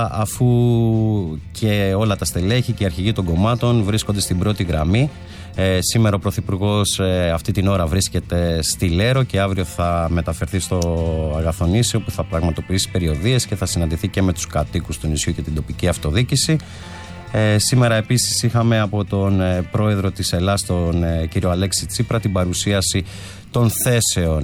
αφού και όλα τα στελέχη και οι αρχηγοί των κομμάτων βρίσκονται στην πρώτη γραμμή. Σήμερα ο Πρωθυπουργός αυτή την ώρα βρίσκεται στη Λέρο και αύριο θα μεταφερθεί στο Αγαθονήσιο, που θα πραγματοποιήσει περιοδίες και θα συναντηθεί και με τους κατοίκους του νησιού και την τοπική αυτοδιοίκηση. Σήμερα επίσης είχαμε από τον πρόεδρο της Ελλάδας, τον κύριο Αλέξη Τσίπρα, την παρουσίαση των θέσεων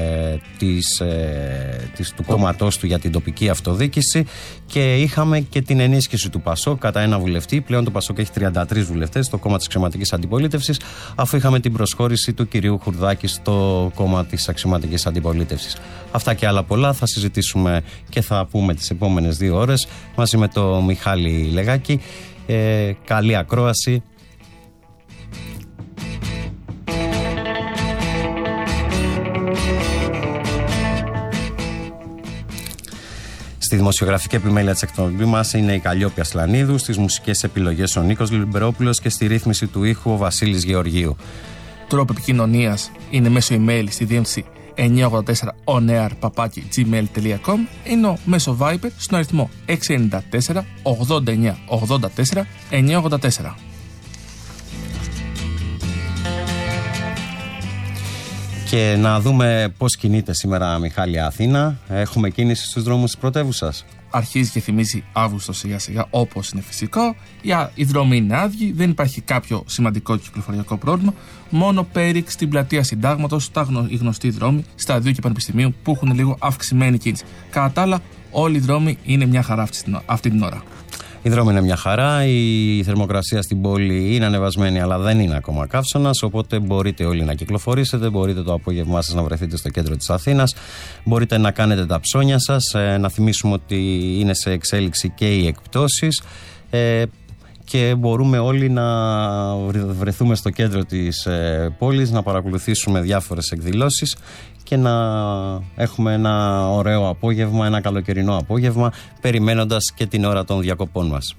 του κόμματός του για την τοπική αυτοδιοίκηση, και είχαμε και την ενίσχυση του ΠΑΣΟΚ κατά ένα βουλευτή. Πλέον το ΠΑΣΟΚ έχει 33 βουλευτές στο κόμμα της αξιωματικής αντιπολίτευσης, αφού είχαμε την προσχώρηση του κυρίου Χουρδάκη στο κόμμα της αξιωματικής αντιπολίτευσης. Αυτά και άλλα πολλά θα συζητήσουμε και θα πούμε τις επόμενες 2 ώρες μαζί με τον Μιχάλη Λεγάκη. Καλή ακρόαση. Στη δημοσιογραφική επιμέλεια της εκπομπής μας είναι η Καλλιόπη Ασλανίδου, στις μουσικές επιλογές ο Νίκος Λιμπερόπουλος και στη ρύθμιση του ήχου ο Βασίλης Γεωργίου. Τρόπο επικοινωνίας είναι μέσω email στη διεύθυνση 984oneair@gmail.com, ενώ μέσω Viber στον αριθμό 694 89 84 984. Και να δούμε πώς κινείται σήμερα, Μιχάλη, Αθήνα. Έχουμε κίνηση στους δρόμους της πρωτεύουσας. Αρχίζει και θυμίζει Αύγουστο σιγά σιγά, όπως είναι φυσικό. Οι δρόμοι είναι άδειοι, δεν υπάρχει κάποιο σημαντικό κυκλοφοριακό πρόβλημα. Μόνο πέριξ στην πλατεία Συντάγματος, οι γνωστοί δρόμοι, Σταδίου και Πανεπιστημίου, που έχουν λίγο αυξημένη κίνηση. Κατά τα άλλα, όλοι οι δρόμοι είναι μια χαρά αυτή την ώρα. Οι δρόμοι είναι μια χαρά, η θερμοκρασία στην πόλη είναι ανεβασμένη, αλλά δεν είναι ακόμα καύσωνας, οπότε μπορείτε όλοι να κυκλοφορήσετε, μπορείτε το απόγευμά σας να βρεθείτε στο κέντρο της Αθήνας, μπορείτε να κάνετε τα ψώνια σας. Να θυμίσουμε ότι είναι σε εξέλιξη και οι εκπτώσεις και μπορούμε όλοι να βρεθούμε στο κέντρο της πόλης, να παρακολουθήσουμε διάφορες εκδηλώσεις και να έχουμε ένα ωραίο απόγευμα, ένα καλοκαιρινό απόγευμα, περιμένοντας και την ώρα των διακοπών μας.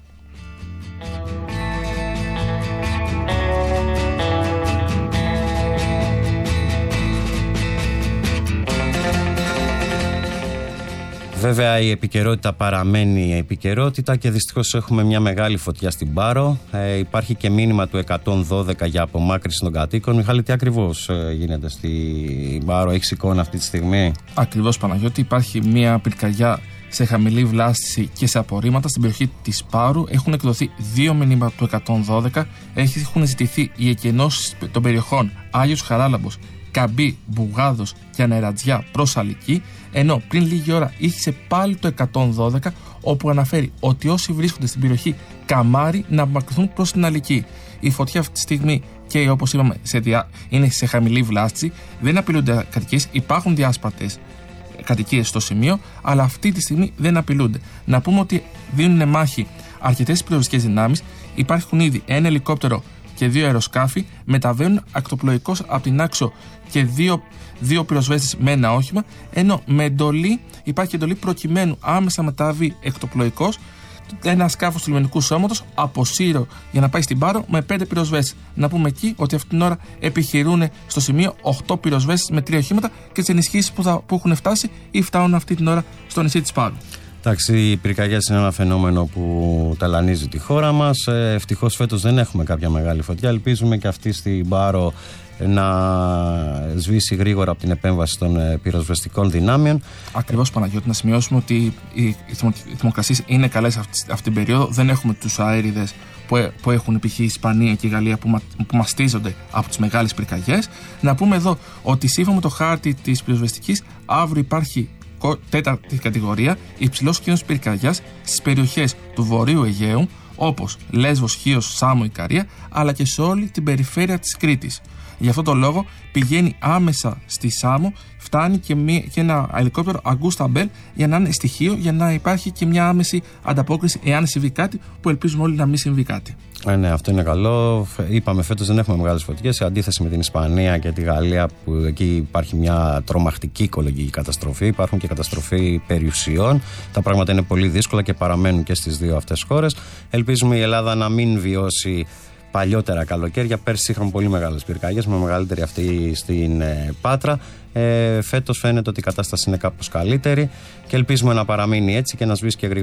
Βέβαια η επικαιρότητα παραμένει επικαιρότητα και δυστυχώς έχουμε μια μεγάλη φωτιά στην Πάρο. Υπάρχει και μήνυμα του 112 για απομάκρυνση των κατοίκων. Μιχάλη, τι ακριβώς γίνεται στην Πάρο, έχεις εικόνα αυτή τη στιγμή? Ακριβώς, Παναγιώτη, υπάρχει μια πυρκαγιά σε χαμηλή βλάστηση και σε απορρίμματα στην περιοχή της Πάρου. Έχουν εκδοθεί 2 μηνύματα του 112. Έχουν ζητηθεί οι εκενώσεις των περιοχών Άγιος Χαράλαμπος, Καμπή, Μπουγάδος και Ανερατζιά προς Αλική, ενώ πριν λίγη ώρα ήχησε πάλι το 112, όπου αναφέρει ότι όσοι βρίσκονται στην περιοχή Καμάρι να απομακρυνθούν προς την Αλική. Η φωτιά αυτή τη στιγμή, και όπως είπαμε, είναι σε χαμηλή βλάστηση, δεν απειλούνται κατοικίες, υπάρχουν διάσπαρτες κατοικίες στο σημείο, αλλά αυτή τη στιγμή δεν απειλούνται. Να πούμε ότι δίνουν μάχη αρκετές πυροσβεστικές δυνάμεις, υπάρχουν ήδη ένα ελικόπτερο και 2 αεροσκάφη, μεταβαίνουν ακτοπλοϊκώς από την Άξο και δύο πυροσβέστες με ένα όχημα, ενώ με εντολή, υπάρχει εντολή προκειμένου άμεσα μεταβεί εκτοπλοϊκώς ένα σκάφος του λιμενικού σώματος από Σύρο για να πάει στην Πάρο με 5 πυροσβέστες. Να πούμε εκεί ότι αυτήν την ώρα επιχειρούν στο σημείο 8 πυροσβέστες με 3 οχήματα και τις ενισχύσεις που έχουν φτάσει ή φτάνουν αυτή την ώρα στο νησί της Πάρου. Εντάξει, οι πυρκαγιές είναι ένα φαινόμενο που ταλανίζει τη χώρα μας. Ευτυχώς φέτος δεν έχουμε κάποια μεγάλη φωτιά. Ελπίζουμε και αυτή στην Πάρο να σβήσει γρήγορα από την επέμβαση των πυροσβεστικών δυνάμεων. Ακριβώς, Παναγιώτη, να σημειώσουμε ότι οι θερμοκρασίες είναι καλές αυτή την περίοδο. Δεν έχουμε τους αέριδες που έχουν π.χ. η Ισπανία και η Γαλλία που μαστίζονται από τις μεγάλες πυρκαγιές. Να πούμε εδώ ότι σύμφωνα με το χάρτη της πυροσβεστικής, αύριο υπάρχει 4η κατηγορία υψηλός κίνδυνος πυρκαγιάς στις περιοχές του Βορείου Αιγαίου, όπως Λέσβος, Χίος, Σάμο, Ικαρία, αλλά και σε όλη την περιφέρεια της Κρήτης. Γι' αυτό τον λόγο πηγαίνει άμεσα στη Σάμο, φτάνει και ένα ελικόπτερο Αγκούστα Μπέλ για να είναι στοιχείο, για να υπάρχει και μια άμεση ανταπόκριση εάν συμβεί κάτι, που ελπίζουμε όλοι να μην συμβεί κάτι. Ναι, αυτό είναι καλό. Είπαμε, φέτος δεν έχουμε μεγάλες φωτιές, σε αντίθεση με την Ισπανία και τη Γαλλία, που εκεί υπάρχει μια τρομακτική οικολογική καταστροφή, υπάρχουν και καταστροφή περιουσιών. Τα πράγματα είναι πολύ δύσκολα και παραμένουν και στις δύο αυτές χώρες. Ελπίζουμε η Ελλάδα να μην βιώσει παλιότερα καλοκαίρια. Πέρσι είχαμε πολύ μεγάλες πυρκαγιές, με μεγαλύτερη αυτή στην Πάτρα. Φέτος φαίνεται ότι η κατάσταση είναι κάπως καλύτερη και ελπίζουμε να παραμείνει έτσι και να σβήσει και γρήγορα